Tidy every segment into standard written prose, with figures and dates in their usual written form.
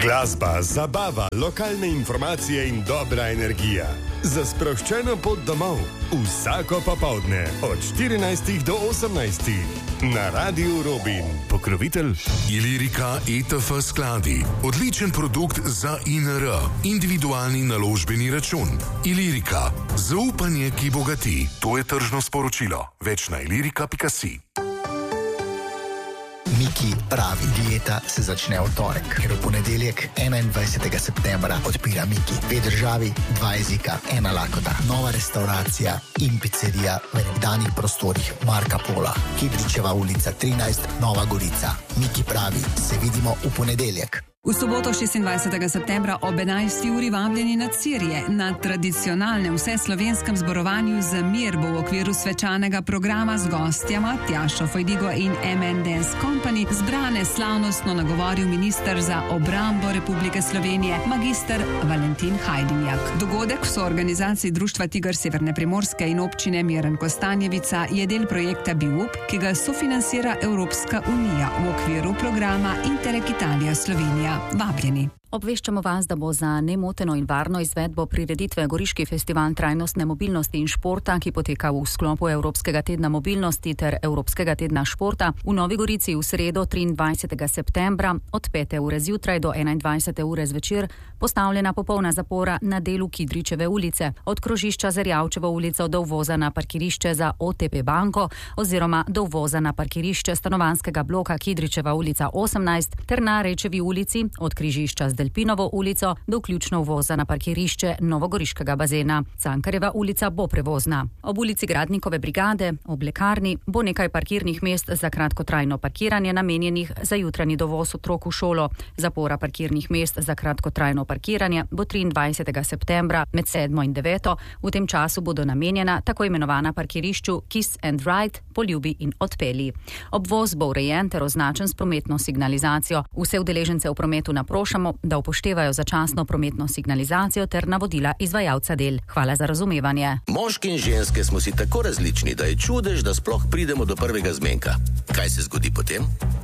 Glasba, zabava, lokalne informacije in dobra energija. Za sproščeno pot domov. Vsako popoldne od 14 do 18. Na Radiu Robin. Pokrovitelj Ilirika ETF skladi. Odličen produkt za INR. Individualni naložbeni račun. Ilirika. Zaupanje, ki bogati. To je tržno sporočilo. Več na ilirika.si. Miki pravi, dieta se začne v torek, ker v ponedeljek 21. septembra odpira Miki. 2 državi, 2 jezika, 1 lakota. Nova restauracija in pizzerija v nekdanjih prostorih Marka Pola. Kidričeva ulica 13, Nova Gorica. Miki pravi, se vidimo v ponedeljek. V soboto 26. septembra ob 11. uri vabljeni na Cirje. Na tradicionalnem vseslovenskem zborovanju za mir bo v okviru svečanega programa z gostjama Tjašo Fojdigo in MN Dance Company zbrane slavnostno nagovoril minister za obrambo Republike Slovenije, magister Valentin Hajdinjak. Dogodek v soorganizaciji Društva Tigar Severne Primorske in občine Miren Kostanjevica je del projekta BIUP, ki ga sofinancira Evropska unija v okviru programa Interreg Italija Slovenija. Vabljeni. Obveščamo vas, da bo za nemoteno in varno izvedbo prireditve Goriški festival trajnostne mobilnosti in športa, ki poteka v sklopu Evropskega tedna mobilnosti ter Evropskega tedna športa, v Novi Gorici v sredo 23. septembra od 5. ure zjutraj do 21. ure zvečer postavljena popolna zapora na delu Kidričeve ulice, od krožišča Zerjavčevo ulico do uvoza na parkirišče za OTP banko oziroma do uvoza na parkirišče stanovanjskega bloka Kidričeva ulica 18 ter na Rečevi ulici od križišča Delpinovo ulico do vključno uvoza na parkirišče Novogoriškega bazena. Cankarjeva ulica bo prevozna. Ob ulici Gradnikove brigade, ob lekarni, bo nekaj parkirnih mest za kratkotrajno parkiranje namenjenih za jutranji dovoz otrok v šolo. Zapora parkirnih mest za kratkotrajno parkiranje bo 23. septembra med 7. in 9. V tem času bodo namenjena tako imenovana parkirišču Kiss and Ride, poljubi in odpeli. Obvoz bo urejen ter označen s prometno signalizacijo. Vse udeležence v prometu naprošamo, da upoštevajo začasno prometno signalizacijo ter navodila izvajalca del. Hvala za razumevanje. Moški in ženske smo si tako različni, da je čudež, da sploh pridemo do prvega zmenka. Kaj se zgodi potem?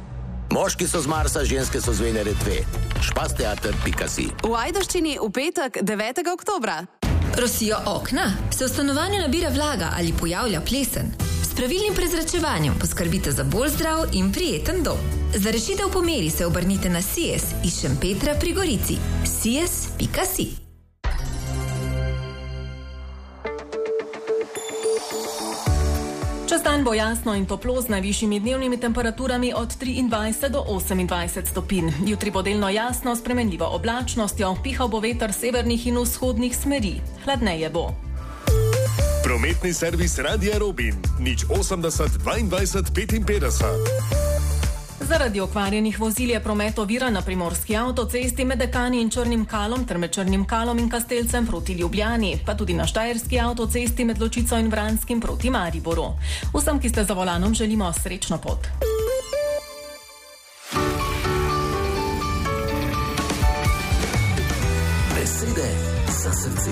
Moški so z Marsa, ženske so z Venere 2. Špasteater.si. V Ajdovščini v petek 9. oktobra. Rosijo okna? Se v stanovanju nabira vlaga ali pojavlja plesen? S pravilnim prezračevanjem poskrbite za bolj zdrav in prijeten dom. Za rešitev po meri se obrnite na Sies iz Šempetra pri Gorici. Sies.si. Čez dan bo jasno in toplo z najvišjimi dnevnimi temperaturami od 23 do 28 stopinj. Jutri bo delno jasno, spremenljivo oblačnostjo, pihal bo veter severnih in vzhodnih smeri. Hladneje bo. Prometni servis Radia Robin. 080 22 55. Zaradi okvarjenih vozil je promet oviran na primorski avtocesti med Dekani in Črnim Kalom ter med Črnim Kalom in Kastelcem proti Ljubljani, pa tudi na štajerski avtocesti med Ločico in Vranskim proti Mariboru. Vsem, ki ste za volanom, želimo srečno pot. Besede za srce.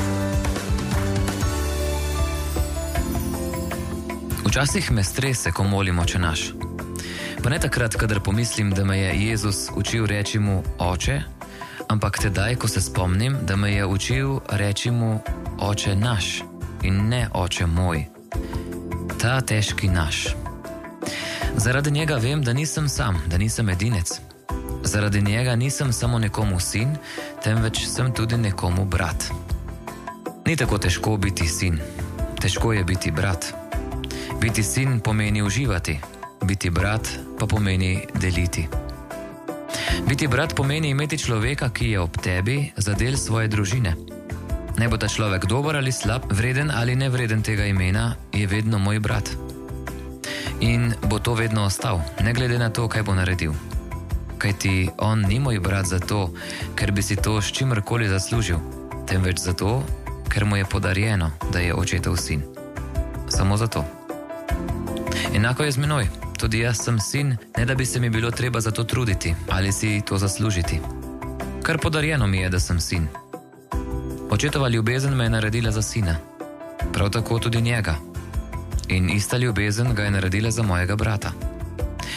Včasih me strese, ko molim Oče naš. Pa ne takrat, kadar pomislim, da me je Jezus učil reči mu Oče, ampak tedaj, ko se spomnim, da me je učil reči mu Oče naš in ne Oče moj. Ta težki naš. Zaradi njega vem, da nisem sam, da nisem edinec. Zaradi njega nisem samo nekomu sin, temveč sem tudi nekomu brat. Ni tako težko biti sin, težko je biti brat. Biti sin pomeni uživati, biti brat pa pomeni deliti. Biti brat pomeni imeti človeka, ki je ob tebi za del svoje družine. Ne bo ta človek dober ali slab, vreden ali nevreden tega imena, je vedno moj brat. In bo to vedno ostal, ne glede na to, kaj bo naredil. Kajti on ni moj brat zato, ker bi si to s čimrkoli zaslužil, temveč zato, ker mu je podarjeno, da je očetov sin. Samo zato. Enako je z menoj. Tudi jaz sem sin, ne da bi se mi bilo treba za to truditi ali si to zaslužiti. Kar podarjeno mi je, da sem sin. Očetova ljubezen me je naredila za sina. Prav tako tudi njega. In ista ljubezen ga je naredila za mojega brata.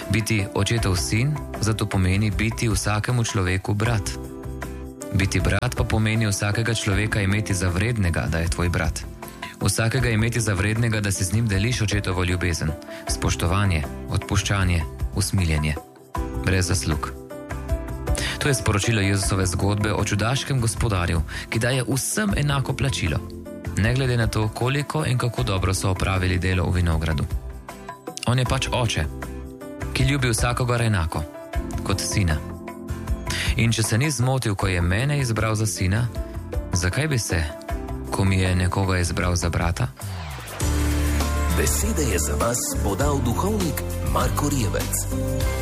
Biti očetov sin zato pomeni biti vsakemu človeku brat. Biti brat pa pomeni vsakega človeka imeti za vrednega, da je tvoj brat. Vsakega imeti za vrednega, da si z njim deliš očetovo ljubezen, spoštovanje, odpuščanje, usmiljenje. Brez zaslug. To je sporočilo Jezusove zgodbe o čudaškem gospodarju, ki daje vsem enako plačilo, ne glede na to, koliko in kako dobro so opravili delo v vinogradu. On je pač oče, ki ljubi vsakogar enako, kot sina. In če se ni zmotil, ko je mene izbral za sina, zakaj bi se, ko mi je nekoga izbral za brata? Besede je za vas podal duhovnik Marko Rijevec.